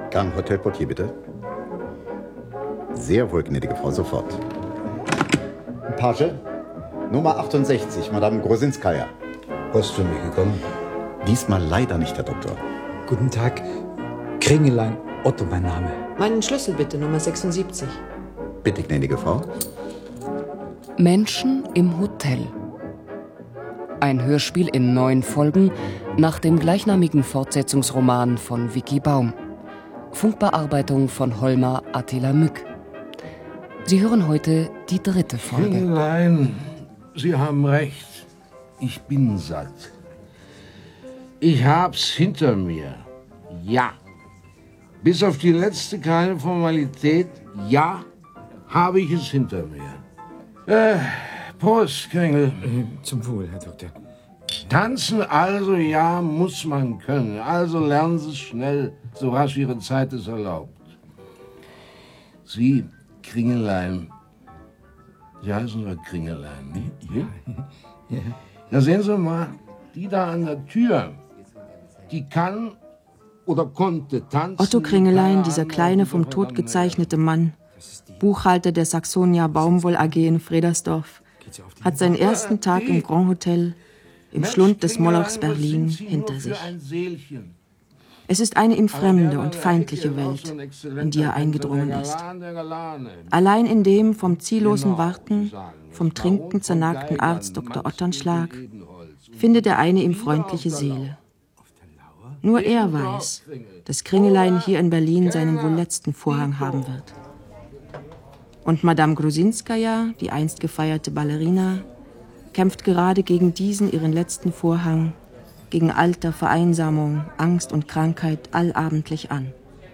Gang Hotelportier, bitte. Sehr wohl, gnädige Frau, sofort. Page, Nummer 68, Madame Grosinskaya. Post für mich gekommen? Diesmal leider nicht, Herr Doktor. Guten Tag. Kringelein, Otto mein Name. Meinen Schlüssel bitte, Nummer 76. Bitte, gnädige Frau. Menschen im Hotel. Ein Hörspiel in 9 Folgen nach dem gleichnamigen Fortsetzungsroman von Vicky Baum. Funkbearbeitung von Holmar Attila Mück. Sie hören heute die 3. Folge. Kringelein, Sie haben recht. Ich bin satt. Ich hab's hinter mir. Ja. Bis auf die letzte kleine Formalität, ja, habe ich es hinter mir. Prost, Kringel. Zum Wohl, Herr Doktor. Tanzen also, ja, muss man können. Also lernen Sie es schnell, so rasch Ihre Zeit es erlaubt. Sie, Kringelein. Sie heißen doch Kringelein, nicht? Ja. Ja, sehen Sie mal, die da an der Tür, die kann oder konnte tanzen. Otto Kringelein, dieser kleine, vom Tod gezeichnete Mann, Buchhalter der Saxonia Baumwoll AG in Fredersdorf, hat seinen ersten Tag im Grand Hotel im Schlund des Molochs Berlin hinter sich. Es ist eine ihm fremde und feindliche Welt, in die er eingedrungen ist. Allein in dem vom ziellosen Warten, vom Trinken zernagten Arzt Dr. Otternschlag findet er eine ihm freundliche Seele. Nur er weiß, dass Kringelein hier in Berlin seinen wohl letzten Vorhang haben wird. Und Madame Grosinskaya, die einst gefeierte Ballerina, kämpft gerade gegen diesen ihren letzten Vorhang, gegen Alter, Vereinsamung, Angst und Krankheit allabendlich an.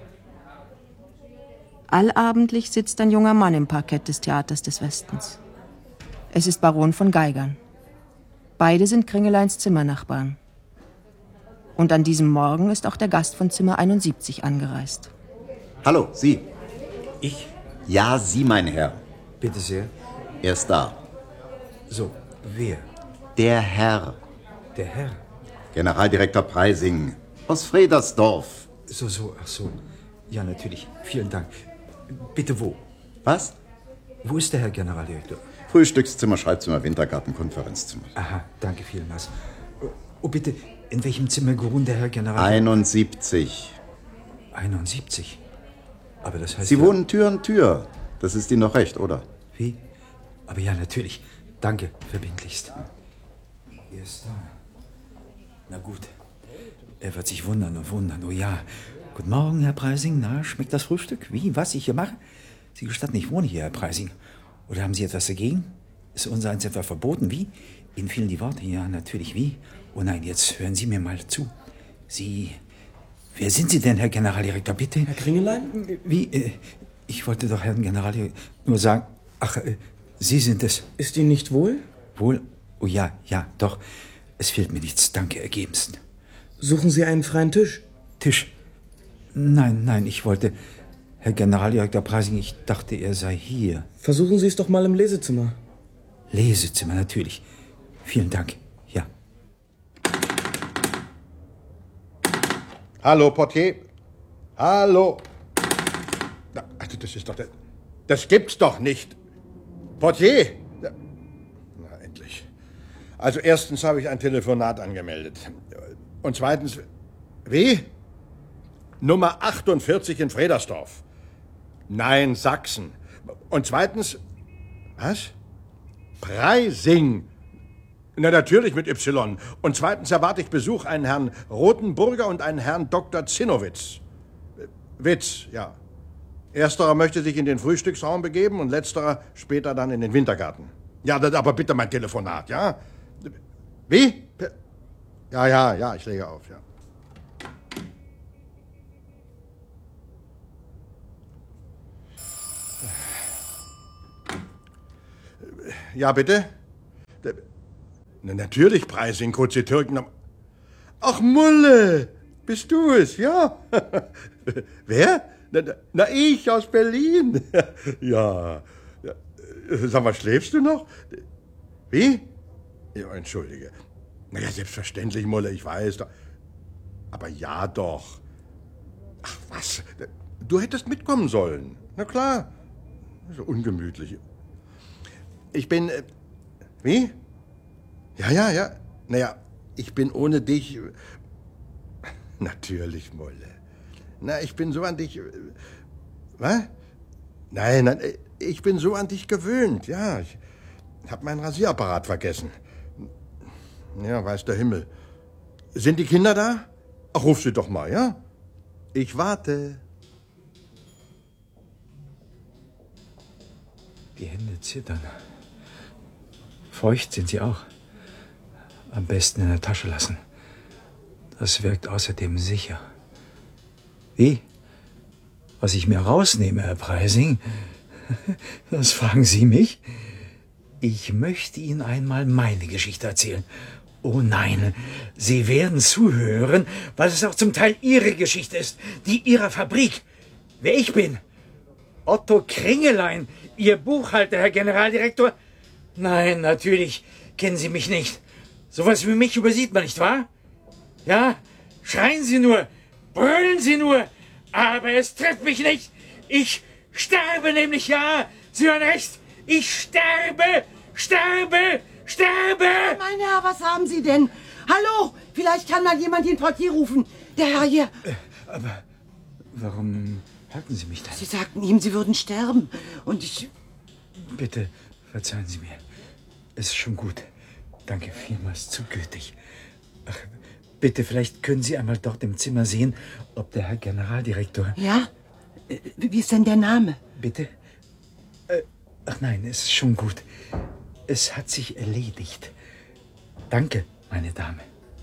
Allabendlich sitzt ein junger Mann im Parkett des Theaters des Westens. Es ist Baron von Geigern. Beide sind Kringeleins Zimmernachbarn. Und an diesem Morgen ist auch der Gast von Zimmer 71 angereist. Hallo, Sie. Ich? Ja, Sie, mein Herr. Bitte sehr. Er ist da. So, wer? Der Herr. Der Herr? Generaldirektor Preising aus Fredersdorf. Ach so. Ja, natürlich. Vielen Dank. Bitte wo? Was? Wo ist der Herr Generaldirektor? Frühstückszimmer, Schreibzimmer, Wintergarten, Konferenzzimmer. Aha, danke vielmals. Oh, bitte, in welchem Zimmer geruht der Herr Generaldirektor? 71. 71? Aber das heißt... Sie wohnen Tür an Tür. Das ist Ihnen noch recht, oder? Wie? Aber ja, natürlich. Danke, verbindlichst. Er ist da. Na gut. Er wird sich wundern und wundern. Oh ja. Guten Morgen, Herr Preising. Na, schmeckt das Frühstück? Wie? Was ich hier mache? Sie gestatten, ich wohne hier, Herr Preising. Oder haben Sie etwas dagegen? Ist unsereins etwa verboten? Wie? Ihnen fehlen die Worte. Ja, natürlich. Wie? Oh nein, jetzt hören Sie mir mal zu. Sie... Wer sind Sie denn, Herr Generaldirektor, bitte? Herr Kringelein? Wie? Ich wollte doch Herrn Generaldirektor nur sagen... Ach, Sie sind es. Ist Ihnen nicht wohl? Wohl? Oh ja, doch. Es fehlt mir nichts. Danke, ergebenst. Suchen Sie einen freien Tisch? Tisch? Nein, ich wollte... Herr Generaldirektor Preising, ich dachte, er sei hier. Versuchen Sie es doch mal im Lesezimmer. Lesezimmer, natürlich. Vielen Dank. Ja. Hallo, Portier. Hallo. Na, also das ist doch... Das gibt's doch nicht. Portier! Na, endlich. Also erstens habe ich ein Telefonat angemeldet. Und zweitens... Wie? Nummer 48 in Fredersdorf. Nein, Sachsen. Und zweitens... Was? Preising. Na, natürlich mit Y. Und zweitens erwarte ich Besuch einen Herrn Rothenburger und einen Herrn Dr. Zinnowitz. Witz, ja. Ersterer möchte sich in den Frühstücksraum begeben und letzterer später dann in den Wintergarten. Ja, aber bitte mein Telefonat, ja? Wie? Ja, ich lege auf, ja. Ja, bitte? Na, natürlich, Preising, kurze Türken. Ach, Mulle, bist du es, ja? Wer? Na, ich aus Berlin. Ja. Sag mal, schläfst du noch? Wie? Ja, entschuldige. Na ja, selbstverständlich, Mulle, ich weiß doch. Aber ja doch. Ach, Was? Du hättest mitkommen sollen. Na klar. So ungemütlich. Ich bin... Wie? Ja. Naja, ich bin ohne dich... Natürlich, Molle. Na, ich bin so an dich... Was? Nein, ich bin so an dich gewöhnt, ja. Ich hab meinen Rasierapparat vergessen. Ja, weiß der Himmel. Sind die Kinder da? Ach, ruf sie doch mal, ja? Ich warte. Die Hände zittern. Feucht sind sie auch. Am besten in der Tasche lassen. Das wirkt außerdem sicher. Wie? Was ich mir rausnehme, Herr Preising? Das fragen Sie mich? Ich möchte Ihnen einmal meine Geschichte erzählen. Oh nein, Sie werden zuhören, weil es auch zum Teil Ihre Geschichte ist, die Ihrer Fabrik. Wer ich bin? Otto Kringelein, Ihr Buchhalter, Herr Generaldirektor? Nein, natürlich kennen Sie mich nicht. Sowas wie mich übersieht man, nicht wahr? Ja, schreien Sie nur, brüllen Sie nur, aber es trifft mich nicht. Ich sterbe nämlich, ja. Sie hören recht. Ich sterbe. Mein Herr, was haben Sie denn? Hallo, vielleicht kann mal jemand den Portier rufen. Der Herr hier. Aber warum halten Sie mich denn? Sie sagten ihm, Sie würden sterben. Und ich... Bitte, verzeihen Sie mir. Es ist schon gut. Danke vielmals, zu gütig. Ach, bitte, vielleicht können Sie einmal dort im Zimmer sehen, ob der Herr Generaldirektor... Ja? Wie ist denn der Name? Bitte? Ach nein, es ist schon gut. Es hat sich erledigt. Danke, meine Dame.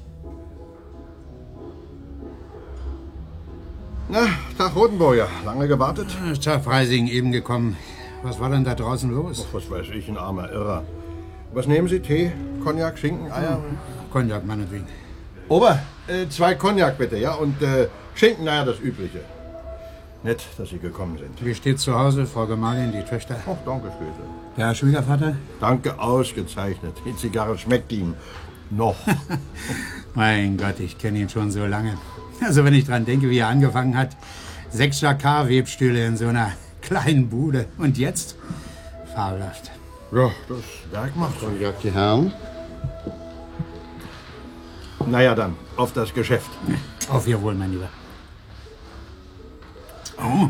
Na, Tag Rodenburger. Lange gewartet? Tag Preising, eben gekommen. Was war denn da draußen los? Ach, was weiß ich, ein armer Irrer. Was nehmen Sie? Tee, Cognac, Schinken, Eier? Cognac, meinetwegen. Ober, 2 Cognac bitte, ja? Und Schinken, naja, das Übliche. Nett, dass Sie gekommen sind. Wie steht's zu Hause, Frau Gemahlin, die Töchter? Ach, danke, Schwede. Der Schwiegervater? Danke, ausgezeichnet. Die Zigarre schmeckt ihm. Noch. Mein Gott, ich kenne ihn schon so lange. Also wenn ich dran denke, wie er angefangen hat. 6 Jacquard-Webstühle in so einer kleinen Bude. Und jetzt? Fabelhaft. Ja, das Werk macht schon. Ja, die Herren. Naja, dann, auf das Geschäft. Auf Ihr Wohl, mein Lieber. Oh.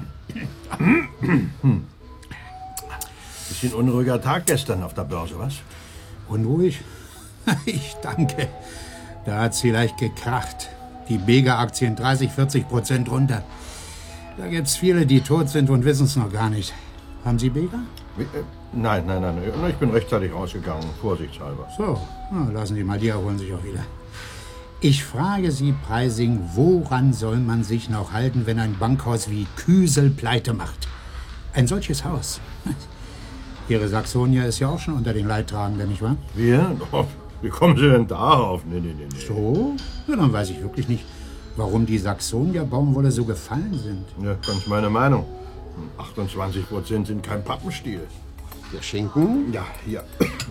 Bisschen unruhiger Tag gestern auf der Börse, was? Unruhig? Ich danke. Da hat's vielleicht gekracht. Die Bega-Aktien 30-40% runter. Da gibt's viele, die tot sind und wissen's noch gar nicht. Haben Sie Bega? Nein. Ich bin rechtzeitig rausgegangen, vorsichtshalber. So, na, lassen Sie mal, die erholen sich auch wieder. Ich frage Sie, Preising, woran soll man sich noch halten, wenn ein Bankhaus wie Küsel pleite macht? Ein solches Haus. Ihre Saxonia ist ja auch schon unter den Leidtragenden, nicht wahr? Wir? Oh, wie kommen Sie denn darauf? Nee. So? Ja, dann weiß ich wirklich nicht, warum die Saxonia-Baumwolle so gefallen sind. Ja, ganz meine Meinung. 28% sind kein Pappenstiel. Der Schinken? Ja, hier.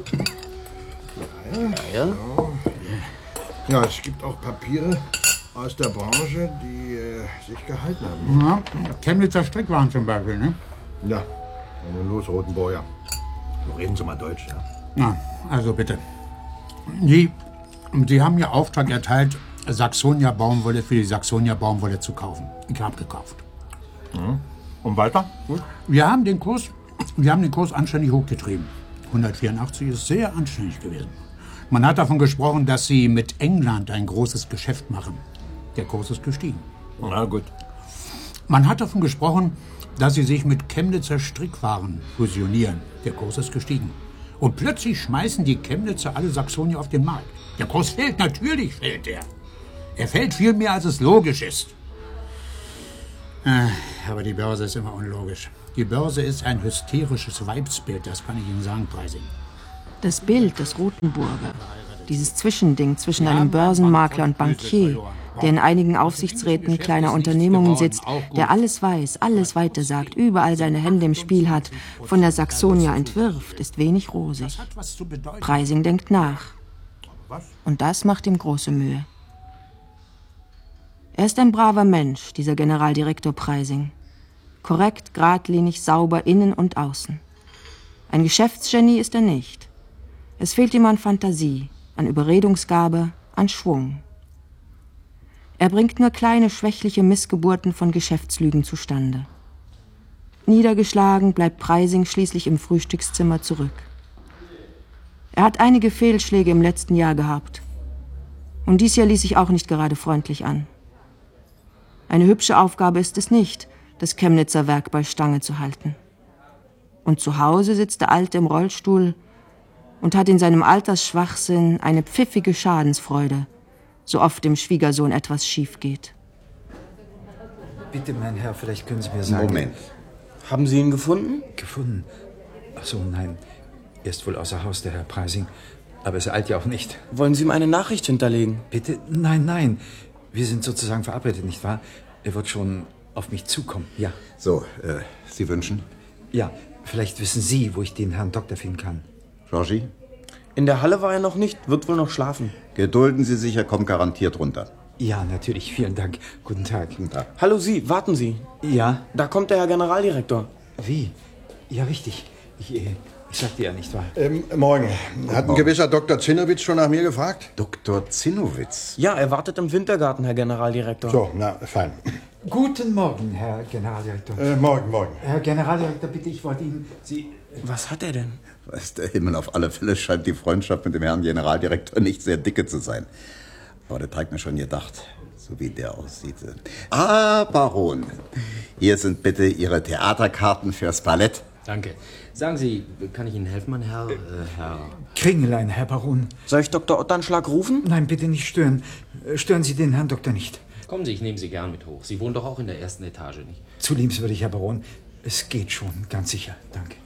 Ja. Ja, es gibt auch Papiere aus der Branche, die sich gehalten haben. Ja, Chemnitzer Strickwaren zum Beispiel, ne? Ja, nun los, Rotenburger. Reden Sie mal Deutsch, ja? Na, also bitte. Die haben mir Auftrag erteilt, Saxonia-Baumwolle für die Saxonia-Baumwolle zu kaufen. Ich habe gekauft. Mhm. Und weiter? Gut. Wir haben den Kurs anständig hochgetrieben. 184 ist sehr anständig gewesen. Man hat davon gesprochen, dass sie mit England ein großes Geschäft machen. Der Kurs ist gestiegen. Na gut. Man hat davon gesprochen, dass sie sich mit Chemnitzer Strickwaren fusionieren. Der Kurs ist gestiegen. Und plötzlich schmeißen die Chemnitzer alle Saxonia auf den Markt. Der Kurs fällt, natürlich fällt er. Er fällt viel mehr, als es logisch ist. Aber die Börse ist immer unlogisch. Die Börse ist ein hysterisches Weibsbild, das kann ich Ihnen sagen, Preising. Das Bild des Rotenburger, dieses Zwischending zwischen einem Börsenmakler und Bankier, der in einigen Aufsichtsräten kleiner Unternehmungen sitzt, der alles weiß, alles weitersagt, überall seine Hände im Spiel hat, von der Saxonia entwirft, ist wenig rosig. Preising denkt nach. Und das macht ihm große Mühe. Er ist ein braver Mensch, dieser Generaldirektor Preysing. Korrekt, geradlinig, sauber innen und außen. Ein Geschäftsgenie ist er nicht. Es fehlt ihm an Fantasie, an Überredungsgabe, an Schwung. Er bringt nur kleine, schwächliche Missgeburten von Geschäftslügen zustande. Niedergeschlagen bleibt Preysing schließlich im Frühstückszimmer zurück. Er hat einige Fehlschläge im letzten Jahr gehabt. Und dies Jahr ließ sich auch nicht gerade freundlich an. Eine hübsche Aufgabe ist es nicht, das Chemnitzer Werk bei Stange zu halten. Und zu Hause sitzt der Alte im Rollstuhl und hat in seinem Altersschwachsinn eine pfiffige Schadensfreude, so oft dem Schwiegersohn etwas schief geht. Bitte, mein Herr, vielleicht können Sie mir sagen... Moment. Haben Sie ihn gefunden? Gefunden? Ach so, nein. Er ist wohl außer Haus, der Herr Preysing. Aber es eilt ja auch nicht. Wollen Sie ihm eine Nachricht hinterlegen? Bitte? Nein, nein. Wir sind sozusagen verabredet, nicht wahr? Er wird schon auf mich zukommen, ja. So, Sie wünschen? Ja, vielleicht wissen Sie, wo ich den Herrn Doktor finden kann. Georgie? In der Halle war er noch nicht, wird wohl noch schlafen. Gedulden Sie sich, er kommt garantiert runter. Ja, natürlich, vielen Dank. Guten Tag. Guten Tag. Hallo Sie, warten Sie. Ja? Da kommt der Herr Generaldirektor. Wie? Ja, richtig. Ich sagte ja nicht wahr. Morgen. Hat ein gewisser Dr. Zinnowitz schon nach mir gefragt? Dr. Zinnowitz? Ja, er wartet im Wintergarten, Herr Generaldirektor. So, na, fein. Guten Morgen, Herr Generaldirektor. Morgen. Herr Generaldirektor, bitte, ich wollte Ihnen... Was hat er denn? Weiß der Himmel, auf alle Fälle scheint die Freundschaft mit dem Herrn Generaldirektor nicht sehr dicke zu sein. Aber der trägt mir schon gedacht, so wie der aussieht. Ah, Baron, hier sind bitte Ihre Theaterkarten fürs Ballett. Danke. Sagen Sie, kann ich Ihnen helfen, mein Herr? Herr... Kringelein, Herr Baron. Soll ich Dr. Otternschlag rufen? Nein, bitte nicht stören. Stören Sie den Herrn Doktor nicht. Kommen Sie, ich nehme Sie gern mit hoch. Sie wohnen doch auch in der ersten Etage, nicht? Zu liebenswürdig, Herr Baron. Es geht schon, ganz sicher. Danke.